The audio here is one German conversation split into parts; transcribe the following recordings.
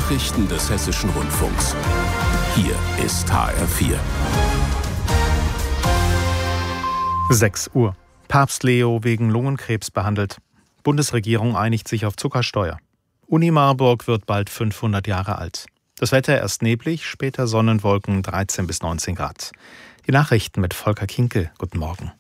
Nachrichten des Hessischen Rundfunks. Hier ist HR4. 6 Uhr. Papst Leo wegen Lungenkrebs behandelt. Bundesregierung einigt sich auf Zuckersteuer. Uni Marburg wird bald 500 Jahre alt. Das Wetter erst neblig, später Sonnenwolken 13 bis 19 Grad. Die Nachrichten mit Volker Kinkel. Guten Morgen.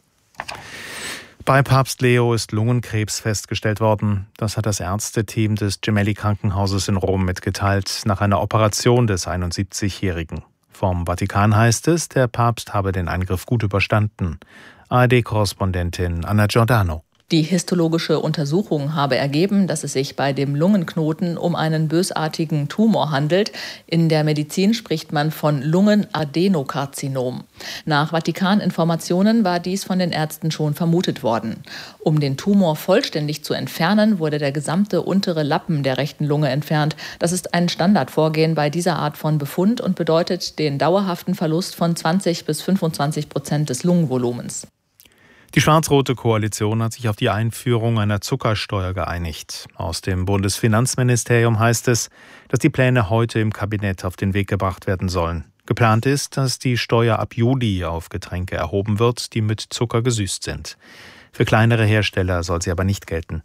Bei Papst Leo ist Lungenkrebs festgestellt worden. Das hat das Ärzteteam des Gemelli-Krankenhauses in Rom mitgeteilt, nach einer Operation des 71-Jährigen. Vom Vatikan heißt es, der Papst habe den Eingriff gut überstanden. ARD-Korrespondentin Anna Giordano. Die histologische Untersuchung habe ergeben, dass es sich bei dem Lungenknoten um einen bösartigen Tumor handelt. In der Medizin spricht man von Lungenadenokarzinom. Nach Vatikaninformationen war dies von den Ärzten schon vermutet worden. Um den Tumor vollständig zu entfernen, wurde der gesamte untere Lappen der rechten Lunge entfernt. Das ist ein Standardvorgehen bei dieser Art von Befund und bedeutet den dauerhaften Verlust von 20 bis 25% des Lungenvolumens. Die schwarz-rote Koalition hat sich auf die Einführung einer Zuckersteuer geeinigt. Aus dem Bundesfinanzministerium heißt es, dass die Pläne heute im Kabinett auf den Weg gebracht werden sollen. Geplant ist, dass die Steuer ab Juli auf Getränke erhoben wird, die mit Zucker gesüßt sind. Für kleinere Hersteller soll sie aber nicht gelten.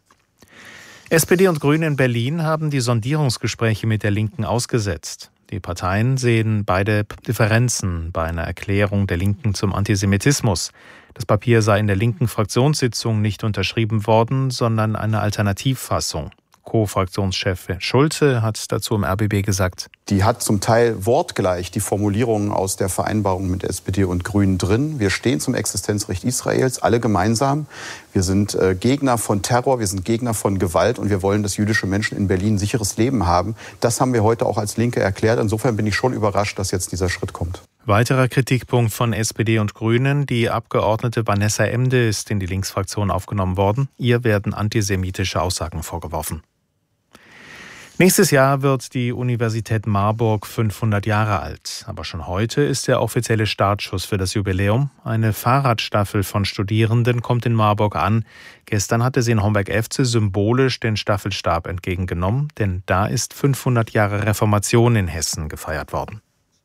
SPD und Grüne in Berlin haben die Sondierungsgespräche mit der Linken ausgesetzt. Die Parteien sehen beide Differenzen bei einer Erklärung der Linken zum Antisemitismus. Das Papier sei in der linken Fraktionssitzung nicht unterschrieben worden, sondern eine Alternativfassung. Co-Fraktionschef Schulte hat dazu im RBB gesagt: Die hat zum Teil wortgleich die Formulierungen aus der Vereinbarung mit SPD und Grünen drin. Wir stehen zum Existenzrecht Israels, alle gemeinsam. Wir sind Gegner von Terror, wir sind Gegner von Gewalt und wir wollen, dass jüdische Menschen in Berlin ein sicheres Leben haben. Das haben wir heute auch als Linke erklärt. Insofern bin ich schon überrascht, dass jetzt dieser Schritt kommt. Weiterer Kritikpunkt von SPD und Grünen: Die Abgeordnete Vanessa Emde ist in die Linksfraktion aufgenommen worden. Ihr werden antisemitische Aussagen vorgeworfen. Nächstes Jahr wird die Universität Marburg 500 Jahre alt. Aber schon heute ist der offizielle Startschuss für das Jubiläum. Eine Fahrradstaffel von Studierenden kommt in Marburg an. Gestern hatte sie in Homberg-Efze symbolisch den Staffelstab entgegengenommen, denn da ist 500 Jahre Reformation in Hessen gefeiert worden.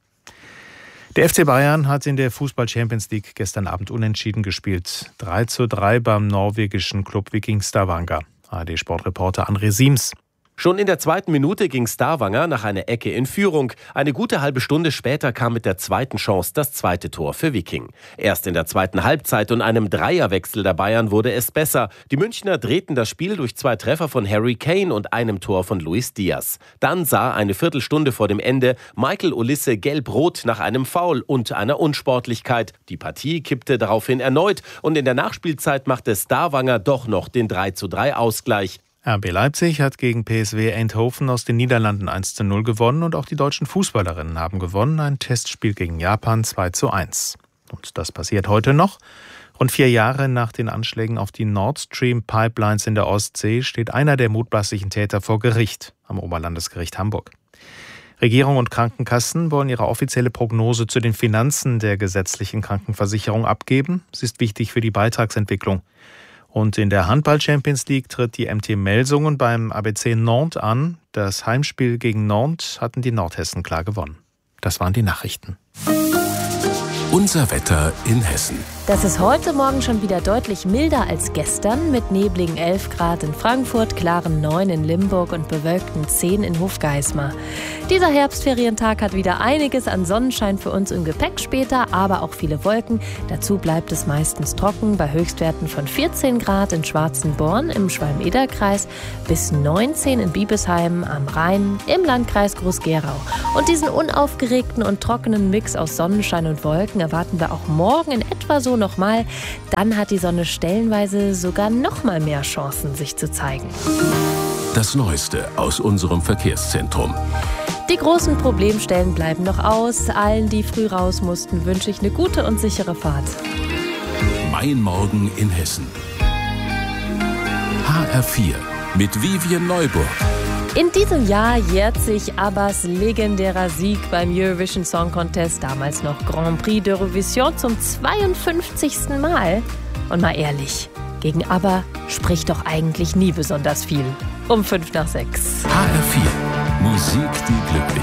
Der FC Bayern hat in der Fußball-Champions League gestern Abend unentschieden gespielt. 3:3 beim norwegischen Club Viking Stavanger. ARD-Sportreporter André Siems. Schon in der 2. Minute ging Stavanger nach einer Ecke in Führung. Eine gute halbe Stunde später kam mit der zweiten Chance das zweite Tor für Viking. Erst in der zweiten Halbzeit und einem Dreierwechsel der Bayern wurde es besser. Die Münchner drehten das Spiel durch 2 Treffer von Harry Kane und einem Tor von Luis Diaz. Dann sah eine Viertelstunde vor dem Ende Michael Olise gelb-rot nach einem Foul und einer Unsportlichkeit. Die Partie kippte daraufhin erneut und in der Nachspielzeit machte Stavanger doch noch den 3:3 Ausgleich. RB Leipzig hat gegen PSV Eindhoven aus den Niederlanden 1:0 gewonnen und auch die deutschen Fußballerinnen haben gewonnen. Ein Testspiel gegen Japan 2:1. Und das passiert heute noch. Rund 4 Jahre nach den Anschlägen auf die Nord Stream Pipelines in der Ostsee steht einer der mutmaßlichen Täter vor Gericht am Oberlandesgericht Hamburg. Regierung und Krankenkassen wollen ihre offizielle Prognose zu den Finanzen der gesetzlichen Krankenversicherung abgeben. Sie ist wichtig für die Beitragsentwicklung. Und in der Handball-Champions League tritt die MT Melsungen beim ABC Nantes an. Das Heimspiel gegen Nantes hatten die Nordhessen klar gewonnen. Das waren die Nachrichten. Unser Wetter in Hessen. Das ist heute Morgen schon wieder deutlich milder als gestern, mit nebligen 11 Grad in Frankfurt, klaren 9 in Limburg und bewölkten 10 in Hofgeismar. Dieser Herbstferientag hat wieder einiges an Sonnenschein für uns im Gepäck später, aber auch viele Wolken. Dazu bleibt es meistens trocken, bei Höchstwerten von 14 Grad in Schwarzenborn im Schwalm-Eder-Kreis bis 19 in Biebesheim am Rhein im Landkreis Groß-Gerau. Und diesen unaufgeregten und trockenen Mix aus Sonnenschein und Wolken erwarten wir auch morgen in etwa so nochmal. Dann hat die Sonne stellenweise sogar noch mal mehr Chancen, sich zu zeigen. Das Neueste aus unserem Verkehrszentrum. Die großen Problemstellen bleiben noch aus. Allen, die früh raus mussten, wünsche ich eine gute und sichere Fahrt. Mein Morgen in Hessen. HR4 mit Vivian Neuburg. In diesem Jahr jährt sich ABBAs legendärer Sieg beim Eurovision Song Contest, damals noch Grand Prix d'Eurovision, zum 52. Mal. Und mal ehrlich, gegen ABBA spricht doch eigentlich nie besonders viel. Um 5 nach 6. HR4 Musik. Musik, die glücklich